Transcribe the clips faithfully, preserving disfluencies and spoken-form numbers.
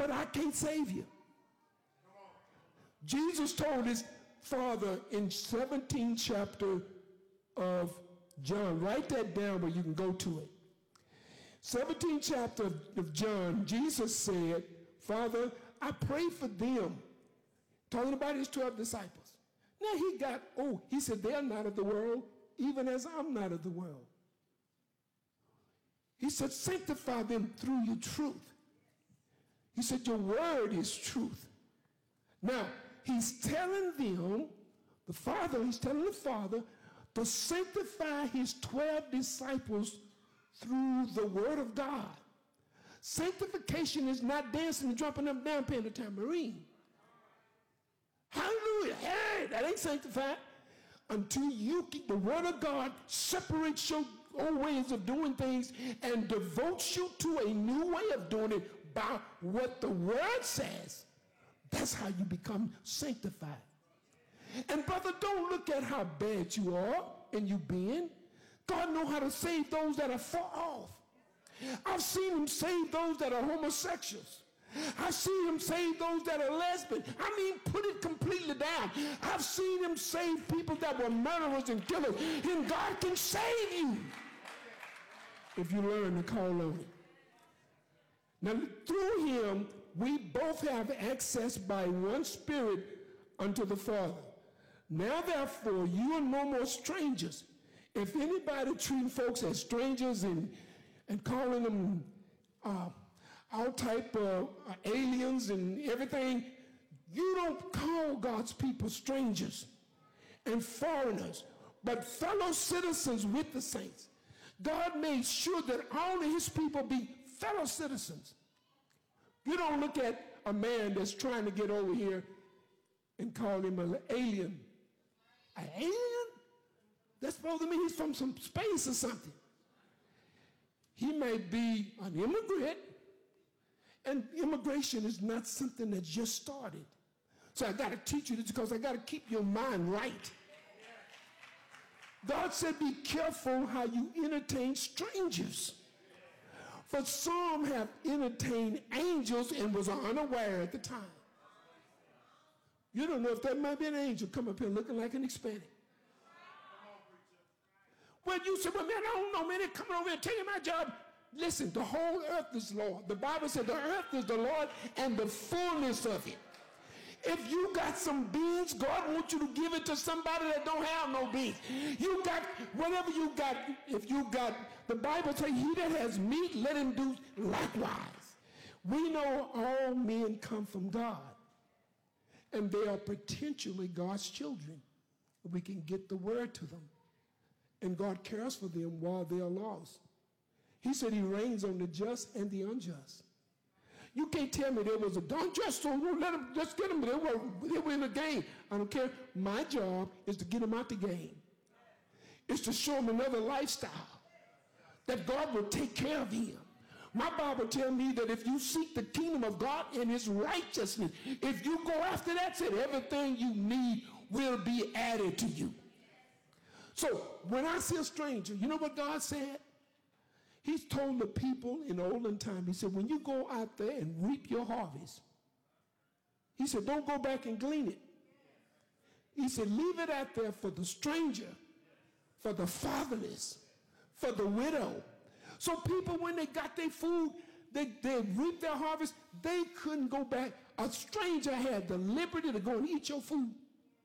but I can't save you. Jesus told his Father in seventeenth chapter of John, write that down where you can go to it. seventeenth chapter of John, Jesus said, Father, I pray for them. Talking about his twelve disciples. Now he got, oh, he said, they're not of the world, even as I'm not of the world. He said, sanctify them through your truth. He said, your word is truth. Now, he's telling them, the Father, he's telling the Father to sanctify his twelve disciples through the word of God. Sanctification is not dancing and jumping up and down playing the tambourine. Hallelujah. Hey, that ain't sanctified. Until you keep the word of God, separates your old ways of doing things and devotes you to a new way of doing it by what the word says. That's how you become sanctified. And brother, don't look at how bad you are and you been. God knows how to save those that are far off. I've seen him save those that are homosexuals. I've seen him save those that are lesbian. I mean, put it completely down. I've seen him save people that were murderers and killers. And God can save you if you learn to call on him. Now, through him, we both have access by one Spirit unto the Father. Now, therefore, you are no more strangers. If anybody treating folks as strangers and, and calling them uh, all type of uh, aliens and everything, you don't call God's people strangers and foreigners, but fellow citizens with the saints. God made sure that all of his people be fellow citizens. You don't look at a man that's trying to get over here and call him an alien. An alien? That's supposed to mean he's from some space or something. He may be an immigrant, and immigration is not something that just started. So I got to teach you this because I got to keep your mind right. God said, be careful how you entertain strangers. For some have entertained angels and was unaware at the time. You don't know if that might be an angel come up here looking like an Hispanic. Well, you said, well, man, I don't know, man, they're coming over here taking my job. Listen, the whole earth is Lord. The Bible said the earth is the Lord and the fullness of it. If you got some beans, God wants you to give it to somebody that don't have no beans. You got whatever you got. If you got, the Bible says, he that has meat, let him do likewise. We know all men come from God, and they are potentially God's children. We can get the word to them, and God cares for them while they are lost. He said he reigns on the just and the unjust. You can't tell me there was a unjust, so let them, just get them. They were, they were in the game. I don't care. My job is to get them out the game. It's to show them another lifestyle, that God will take care of him. My Bible tells me that if you seek the kingdom of God and his righteousness, if you go after that, said everything you need will be added to you. So when I see a stranger, you know what God said? He's told the people in the olden time, he said, when you go out there and reap your harvest, he said, don't go back and glean it. He said, leave it out there for the stranger, for the fatherless, for the widow. So people, when they got their food, they, they reaped their harvest, they couldn't go back. A stranger had the liberty to go and eat your food.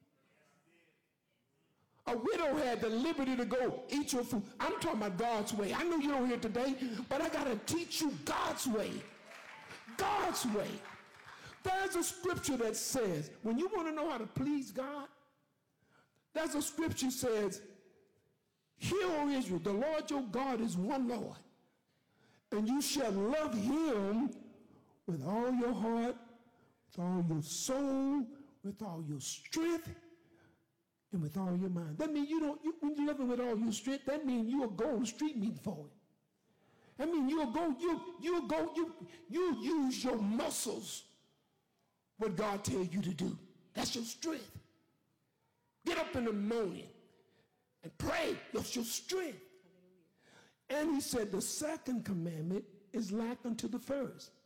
A widow had the liberty to go eat your food. I'm talking about God's way. I know you don't hear today, but I got to teach you God's way. God's way. There's a scripture that says, when you want to know how to please God, there's a scripture that says, hear, O Israel, the Lord your God is one Lord, and you shall love him with all your heart, with all your soul, with all your strength, and with all your mind. That means you don't, you, when you love him with all your strength, that means you'll go on the street meeting for it. That means you'll go, you, you'll go, you, you use your muscles, what God tells you to do. That's your strength. Get up in the morning and pray. That's your strength. And he said the second commandment is like unto the first.